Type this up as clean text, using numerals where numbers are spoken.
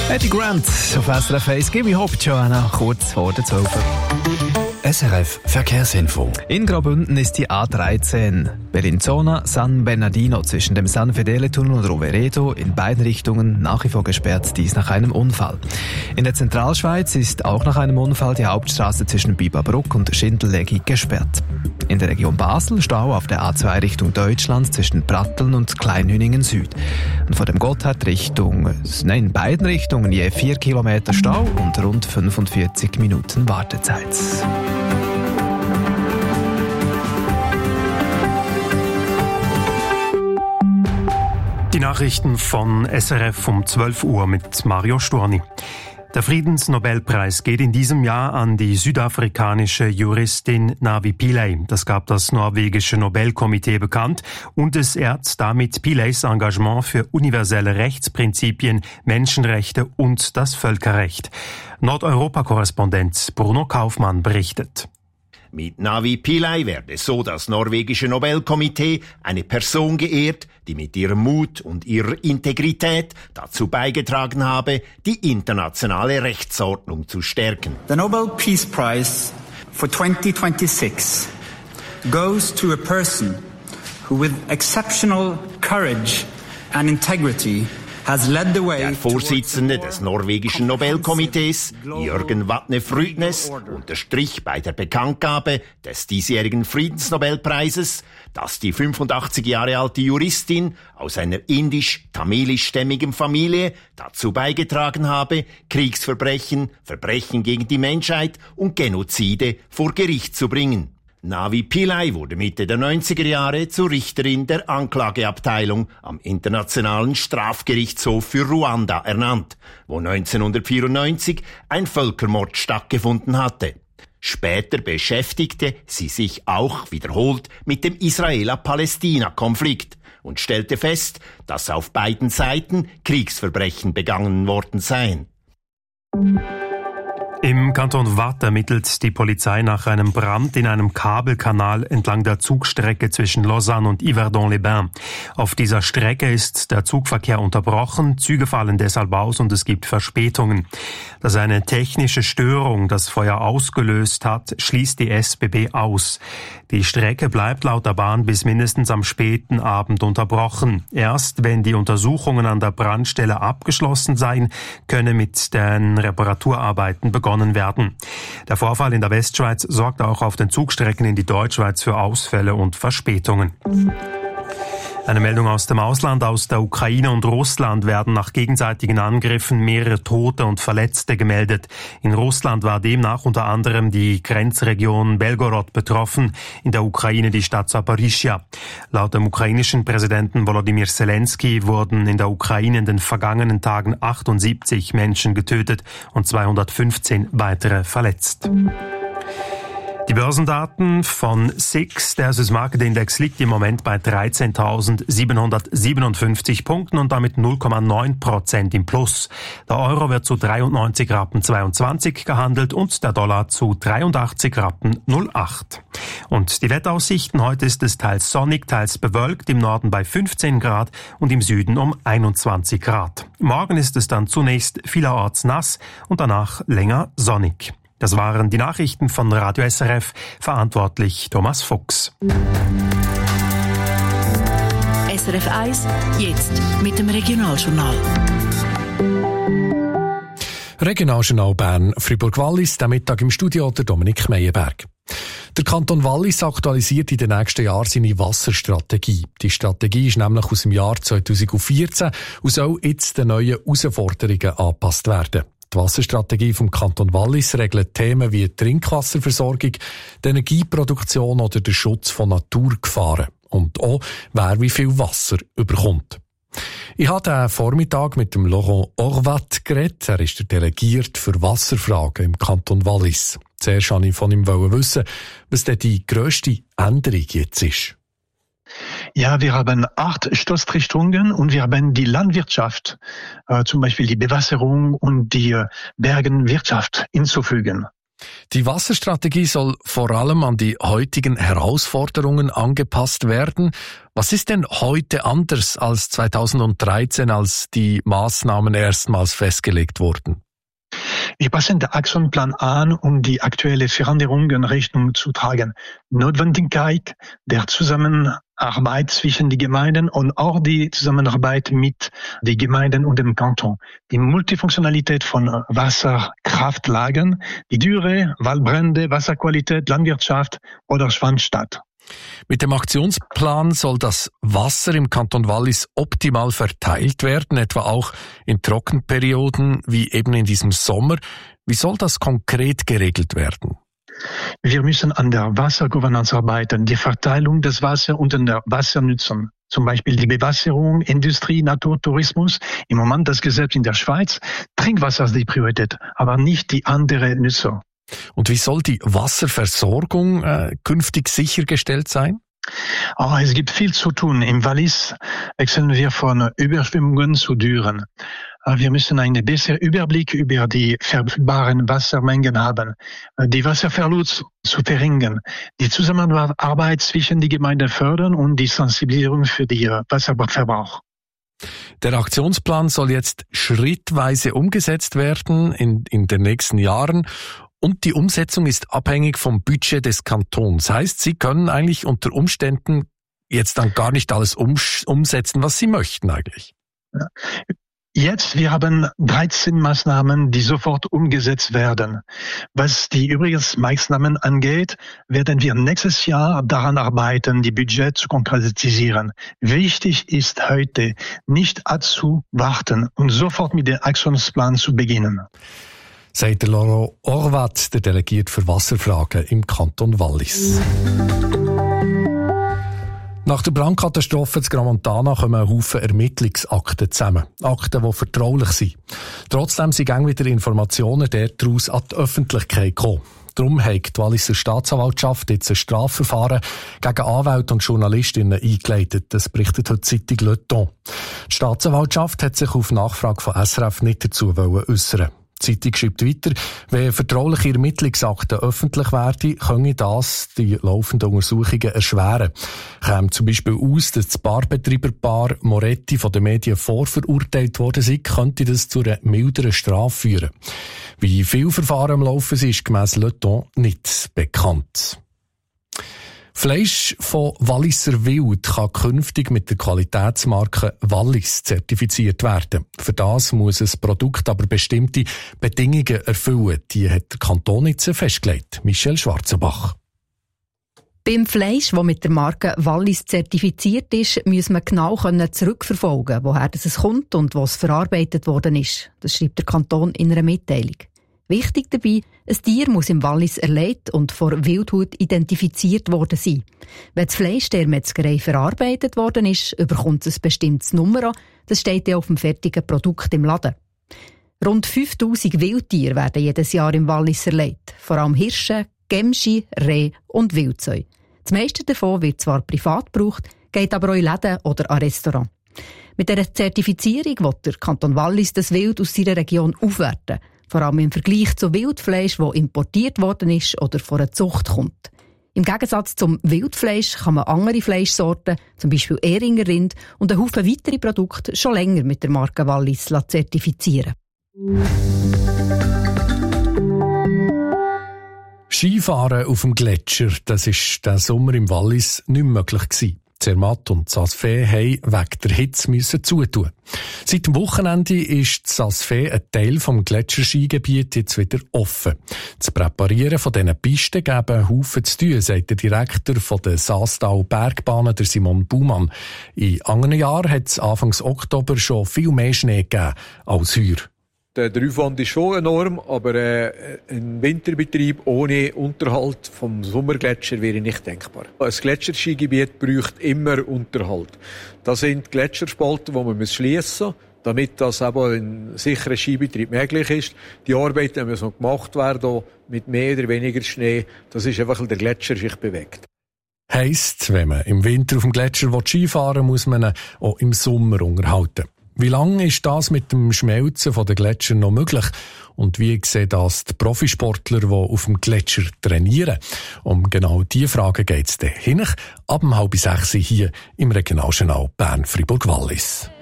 Eddie Grant auf SRF 1. Gimme Hope, Joanna, kurz vor der 12. SRF Verkehrsinfo. In Graubünden ist die A13 Bellinzona-San Bernardino zwischen dem San Fedele-Tunnel und Rovereto in beiden Richtungen nach wie vor gesperrt, dies nach einem Unfall. In der Zentralschweiz ist auch nach einem Unfall die Hauptstraße zwischen Bibabruck und Schindellegi gesperrt. In der Region Basel Stau auf der A2 Richtung Deutschland zwischen Pratteln und Kleinhüningen Süd. Und vor dem Gotthard in beiden Richtungen je 4 Kilometer Stau und rund 45 Minuten Wartezeit. Die Nachrichten von SRF um 12 Uhr mit Mario Storni. Der Friedensnobelpreis geht in diesem Jahr an die südafrikanische Juristin Navi Pillay. Das gab das norwegische Nobelkomitee bekannt und es ehrt damit Pillays Engagement für universelle Rechtsprinzipien, Menschenrechte und das Völkerrecht. Nordeuropa-Korrespondent Bruno Kaufmann berichtet. Mit Navi Pillay werde so das norwegische Nobelkomitee eine Person geehrt, die mit ihrem Mut und ihrer Integrität dazu beigetragen habe, die internationale Rechtsordnung zu stärken. The Nobel Peace Prize for 2026 goes to a person who with exceptional courage and integrity Der Vorsitzende des norwegischen Nobelkomitees, Jørgen Vatne Frydnes, unterstrich bei der Bekanntgabe des diesjährigen Friedensnobelpreises, dass die 85 Jahre alte Juristin aus einer indisch-tamilischstämmigen Familie dazu beigetragen habe, Kriegsverbrechen, Verbrechen gegen die Menschheit und Genozide vor Gericht zu bringen. Navi Pillay wurde Mitte der 90er Jahre zur Richterin der Anklageabteilung am Internationalen Strafgerichtshof für Ruanda ernannt, wo 1994 ein Völkermord stattgefunden hatte. Später beschäftigte sie sich auch wiederholt mit dem Israel-Palästina-Konflikt und stellte fest, dass auf beiden Seiten Kriegsverbrechen begangen worden seien. Im Kanton Waadt ermittelt die Polizei nach einem Brand in einem Kabelkanal entlang der Zugstrecke zwischen Lausanne und Yverdon-les-Bains. Auf dieser Strecke ist der Zugverkehr unterbrochen, Züge fallen deshalb aus und es gibt Verspätungen. Dass eine technische Störung das Feuer ausgelöst hat, schließt die SBB aus. Die Strecke bleibt laut der Bahn bis mindestens am späten Abend unterbrochen. Erst wenn die Untersuchungen an der Brandstelle abgeschlossen seien, könne mit den Reparaturarbeiten begonnen werden. Der Vorfall in der Westschweiz sorgt auch auf den Zugstrecken in die Deutschschweiz für Ausfälle und Verspätungen. Eine Meldung aus dem Ausland. Aus der Ukraine und Russland werden nach gegenseitigen Angriffen mehrere Tote und Verletzte gemeldet. In Russland war demnach unter anderem die Grenzregion Belgorod betroffen, in der Ukraine die Stadt Saporischschja. Laut dem ukrainischen Präsidenten Volodymyr Zelensky wurden in der Ukraine in den vergangenen Tagen 78 Menschen getötet und 215 weitere verletzt. Die Börsendaten von SIX, der Swiss Market Index, liegt im Moment bei 13.757 Punkten und damit 0,9% im Plus. Der Euro wird zu 93,22 gehandelt und der Dollar zu 83,08. Und die Wetteraussichten: Heute ist es teils sonnig, teils bewölkt, im Norden bei 15 Grad und im Süden um 21 Grad. Morgen ist es dann zunächst vielerorts nass und danach länger sonnig. Das waren die Nachrichten von Radio SRF, verantwortlich Thomas Fuchs. SRF 1, jetzt mit dem Regionaljournal. Regionaljournal Bern, Fribourg-Wallis, der Mittag im Studio der Dominik Meyerberg. Der Kanton Wallis aktualisiert in den nächsten Jahren seine Wasserstrategie. Die Strategie ist nämlich aus dem Jahr 2014 und soll jetzt den neuen Herausforderungen angepasst werden. Die Wasserstrategie vom Kanton Wallis regelt Themen wie die Trinkwasserversorgung, die Energieproduktion oder der Schutz von Naturgefahren. Und auch, wer wie viel Wasser überkommt. Ich habe den Vormittag mit dem Laurent Horvat geredet. Er ist der Delegierte für Wasserfragen im Kanton Wallis. Zuerst wollte ich von ihm wissen, was denn die grösste Änderung jetzt ist. Ja, wir haben 8 Stoßrichtungen und wir haben die Landwirtschaft, zum Beispiel die Bewässerung und die Bergenwirtschaft hinzufügen. Die Wasserstrategie soll vor allem an die heutigen Herausforderungen angepasst werden. Was ist denn heute anders als 2013, als die Maßnahmen erstmals festgelegt wurden? Wir passen den Aktionsplan an, um die aktuellen Veränderungen Rechnung zu tragen. Notwendigkeit der Zusammenarbeit zwischen den Gemeinden und auch die Zusammenarbeit mit den Gemeinden und dem Kanton. Die Multifunktionalität von Wasserkraftlagen, die Dürre, Waldbrände, Wasserqualität, Landwirtschaft oder Schwandstadt. Mit dem Aktionsplan soll das Wasser im Kanton Wallis optimal verteilt werden, etwa auch in Trockenperioden wie eben in diesem Sommer. Wie soll das konkret geregelt werden? Wir müssen an der Wassergovernance arbeiten, die Verteilung des Wassers und an der Wassernutzung. Zum Beispiel die Bewässerung, Industrie, Naturtourismus. Im Moment das Gesetz in der Schweiz, Trinkwasser ist die Priorität, aber nicht die andere Nutzer. Und wie soll die Wasserversorgung künftig sichergestellt sein? Es gibt viel zu tun. Im Wallis wechseln wir von Überschwemmungen zu Dürren. Wir müssen einen besseren Überblick über die verfügbaren Wassermengen haben, die Wasserverlust zu verringern, die Zusammenarbeit zwischen den Gemeinden fördern und die Sensibilisierung für den Wasserverbrauch. Der Aktionsplan soll jetzt schrittweise umgesetzt werden in den nächsten Jahren. Und die Umsetzung ist abhängig vom Budget des Kantons. Heißt, Sie können eigentlich unter Umständen jetzt dann gar nicht alles umsetzen, was Sie möchten eigentlich. Jetzt, wir haben 13 Maßnahmen, die sofort umgesetzt werden. Was die übrigen Maßnahmen angeht, werden wir nächstes Jahr daran arbeiten, die Budget zu konkretisieren. Wichtig ist heute, nicht abzuwarten und sofort mit dem Aktionsplan zu beginnen. Sagt der Laurent Orvat, der Delegierte für Wasserfragen im Kanton Wallis. Nach der Brandkatastrophe in Gramontana kommen ein Haufen Ermittlungsakten zusammen. Akten, die vertraulich sind. Trotzdem sind immer wieder Informationen daraus an die Öffentlichkeit gekommen. Darum hat die Walliser Staatsanwaltschaft jetzt ein Strafverfahren gegen Anwälte und Journalistinnen eingeleitet. Das berichtet heute die Zeitung Le Temps. Die Staatsanwaltschaft hat sich auf Nachfrage von SRF nicht dazu äußern. Die Zeitung schreibt weiter, wenn vertrauliche Ermittlungsakten öffentlich werden, könne das die laufenden Untersuchungen erschweren. Käme zum Beispiel aus, dass das Barbetreiberpaar Moretti von den Medien vorverurteilt worden sei, könnte das zu einer milderen Strafe führen. Wie viele Verfahren am Laufen sind, ist gemäss Le Temps nicht bekannt. Fleisch von Walliser Wild kann künftig mit der Qualitätsmarke Wallis zertifiziert werden. Für das muss ein Produkt aber bestimmte Bedingungen erfüllen. Die hat der Kanton jetzt festgelegt. Michel Schwarzenbach. Beim Fleisch, das mit der Marke Wallis zertifiziert ist, muss man genau zurückverfolgen, woher es kommt und was verarbeitet worden ist. Das schreibt der Kanton in einer Mitteilung. Wichtig dabei, ein Tier muss im Wallis erlegt und vor Wildhut identifiziert worden sein. Wenn das Fleisch der Metzgerei verarbeitet worden ist, bekommt es ein bestimmtes Nummer. Das steht ja auf dem fertigen Produkt im Laden. Rund 5000 Wildtiere werden jedes Jahr im Wallis erlegt. Vor allem Hirsche, Gämschi, Reh und Wildzeu. Das meiste davon wird zwar privat gebraucht, geht aber auch in Läden oder an Restaurants. Mit dieser Zertifizierung will der Kanton Wallis das Wild aus seiner Region aufwerten. Vor allem im Vergleich zu Wildfleisch, das importiert worden ist oder von einer Zucht kommt. Im Gegensatz zum Wildfleisch kann man andere Fleischsorten, zum Beispiel Ehringer Rind und einen Haufen weitere Produkte schon länger mit der Marke Wallis zertifizieren. Skifahren auf dem Gletscher, das ist diesen Sommer im Wallis nicht möglich gewesen. Zermatt und Saas-Fee haben wegen der Hitze zutun. Seit dem Wochenende ist Saas-Fee ein Teil vom Gletscherskigebiet jetzt wieder offen. Das Präparieren von diesen Pisten geben einen Haufen zu tun, sagt der Direktor von der Saastal-Bergbahnen, der Simon Baumann. In anderen Jahren hat es Anfang Oktober schon viel mehr Schnee gegeben als heuer. Der Aufwand ist schon enorm, aber ein Winterbetrieb ohne Unterhalt vom Sommergletscher wäre nicht denkbar. Ein Gletscherskigebiet braucht immer Unterhalt. Das sind Gletscherspalten, die man schliessen muss, damit das eben ein sicherer Skibetrieb möglich ist. Die Arbeiten müssen gemacht werden, mit mehr oder weniger Schnee. Das ist einfach, weil der Gletscher sich bewegt. Heisst, wenn man im Winter auf dem Gletscher Skifahren will, muss man ihn auch im Sommer unterhalten. Wie lange ist das mit dem Schmelzen der Gletscher noch möglich? Und wie sehen das die Profisportler, die auf dem Gletscher trainieren? Um genau diese Fragen geht es dann hin. Ab 5:30 hier im Regionaljournal Bern-Fribourg-Wallis.